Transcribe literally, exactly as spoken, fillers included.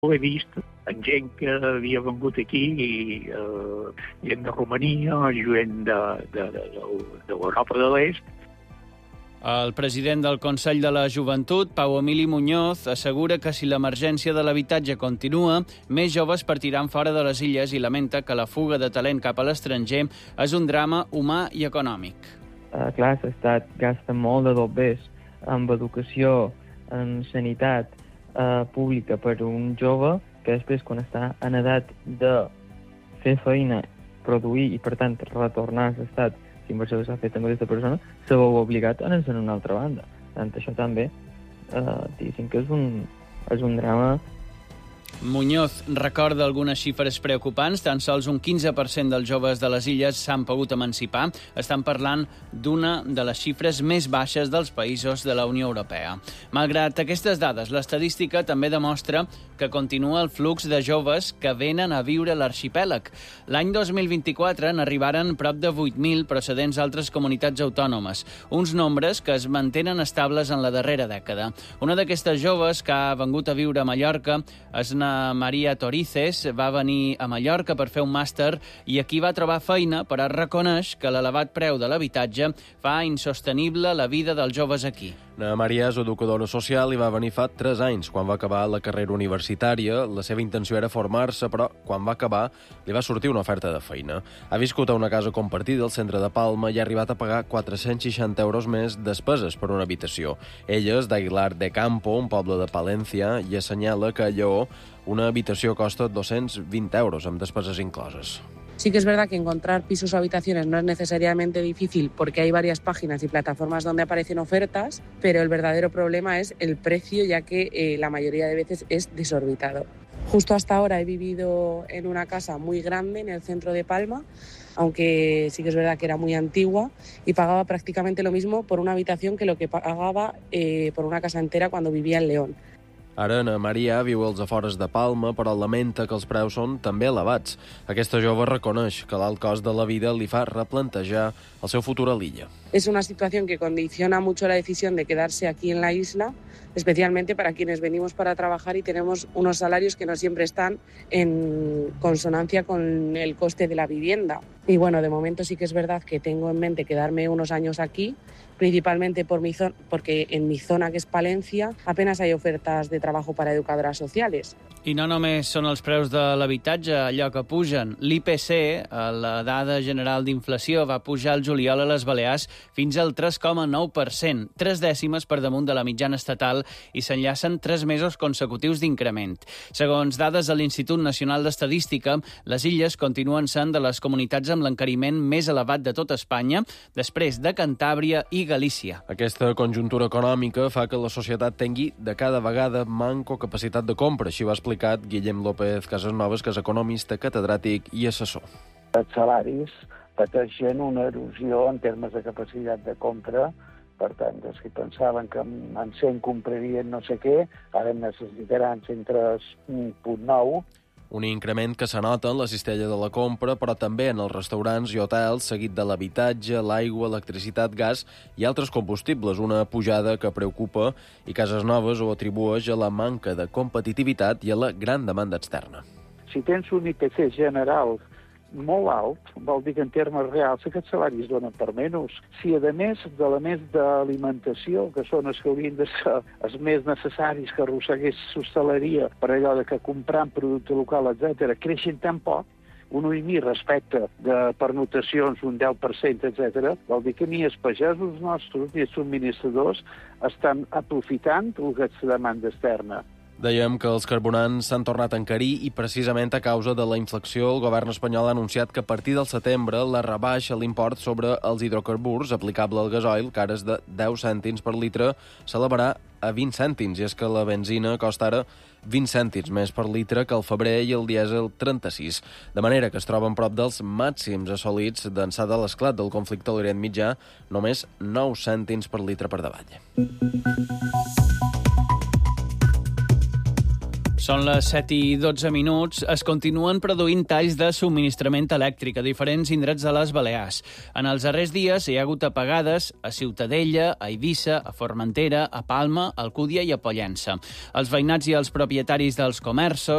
Ho he vist en gent que havia vengut aquí, i, eh, gent de Romania, gent de, de, de, de l'Europa de l'Est. El president del Consell de la Joventut, Pau Emili Muñoz, assegura que si l'emergència de l'habitatge continua, més joves partiran fora de les illes i lamenta que la fuga de talent cap a l'estranger és un drama humà i econòmic. Uh, clar, l'Estat gasta molt de dobbers en educació, en sanitat uh, pública per un jove que després, quan està en edat de fer feina, produir i, per tant, retornar a l'estat, si inversió que s'ha fet amb aquesta persona, se veu obligat a anar-se'n a una altra banda. Per tant, això també, eh, diguéssim que és un, és un drama. Muñoz recorda algunes xifres preocupants. Tan sols un quinze per cent dels joves de les illes s'han pogut emancipar. Estan parlant d'una de les xifres més baixes dels països de la Unió Europea. Malgrat aquestes dades, l'estadística també demostra que continua el flux de joves que venen a viure a l'arxipèlag. L'any dos mil vint-i-quatre n'arribaren prop de vuit mil procedents d'altres comunitats autònomes, uns nombres que es mantenen estables en la darrera dècada. Una d'aquestes joves que ha vengut a viure a Mallorca és una Maria Torices, va venir a Mallorca per fer un màster i aquí va trobar feina, però reconeix que l'elevat preu de l'habitatge fa insostenible la vida dels joves aquí. Na Maria és educadora social i va venir fa tres anys. Quan va acabar la carrera universitària, la seva intenció era formar-se, però quan va acabar li va sortir una oferta de feina. Ha viscut a una casa compartida al centre de Palma i ha arribat a pagar quatre-cents seixanta euros més despeses per una habitació. Ella és d'Aguilar de Campo, un poble de Palència, i assenyala que a Lleó una habitació costa dos-cents vint euros, amb despeses incloses. Sí que es verdad que encontrar pisos o habitaciones no es necesariamente difícil porque hay varias páginas y plataformas donde aparecen ofertas, pero el verdadero problema es el precio, ya que eh, la mayoría de veces es desorbitado. Justo hasta ahora he vivido en una casa muy grande en el centro de Palma, aunque sí que es verdad que era muy antigua, y pagaba prácticamente lo mismo por una habitación que lo que pagaba eh, por una casa entera cuando vivía en León. Ara, Ana Maria viu als afores de Palma, però lamenta que els preus són també elevats. Aquesta jove reconeix que l'alt cost de la vida li fa replantejar el seu futur a l'illa. Es una situación que condiciona mucho la decisión de quedarse aquí en la isla, especialmente para quienes venimos para trabajar y tenemos unos salarios que no siempre están en consonancia con el coste de la vivienda. Y bueno, de momento sí que es verdad que tengo en mente quedarme unos años aquí, principalmente por mi zona, porque en mi zona, que es Palencia, apenas hay ofertas de trabajo para educadoras sociales. I no només són els preus de l'habitatge allò que pugen. L'I P C, la dada general d'inflació, va pujar el juliol a les Balears fins al tres coma nou per cent, tres dècimes per damunt de la mitjana estatal, i s'enllacen tres mesos consecutius d'increment. Segons dades de l'Institut Nacional d'Estadística, les illes continuen sent de les comunitats amb l'encariment més elevat de tot Espanya, després de Cantàbria i Galícia. Aquesta conjuntura econòmica fa que la societat tingui de cada vegada manco capacitat de compra. Així va explicar Guillem López Casasnovas, que és economista, catedràtic i assessor. Els salaris pateixen una erosió en termes de capacitat de compra. Per tant, els que pensaven que en cent comprarien no sé què, ara necessitaran cent tres coma nou. Un increment que s'anota en la cistella de la compra, però també en els restaurants i hotels, seguit de l'habitatge, l'aigua, electricitat, gas i altres combustibles, una pujada que preocupa i Casasnovas ho atribueix a la manca de competitivitat i a la gran demanda externa. Si tens un I P C general molt alt, vol dir que en termes reals aquests salaris donen per menys. Si, a més d'elements d'alimentació, que són els que haurien de ser els més necessaris que arrossegués l'hostaleria per allò de que comprant producte local, etcètera, creixen tan poc, un u i mig respecte de pernotacions, un deu per cent, etcètera, vol dir que ni els pagesos nostres ni els subministradors estan aprofitant aquesta demanda externa. Dèiem que els carburants s'han tornat a encarir i precisament a causa de la inflació el govern espanyol ha anunciat que a partir del setembre la rebaixa l'import sobre els hidrocarburs aplicable al gasoil, que ara és de deu cèntims per litre, s'elevarà a vint cèntims, i és que la benzina costa ara vint cèntims més per litre que el febrer i el dièsel trenta-sis, de manera que es troben prop dels màxims assolits d'ençà de l'esclat del conflicte a l'Orient Mitjà, només nou cèntims per litre per davall. Són les set i dotze minuts. Es continuen produint talls de subministrament elèctric a diferents indrets de les Balears. En els darrers dies hi ha hagut apagades a Ciutadella, a Eivissa, a Formentera, a Palma, a Alcúdia i a Pollença. Els veïnats i els propietaris dels comerços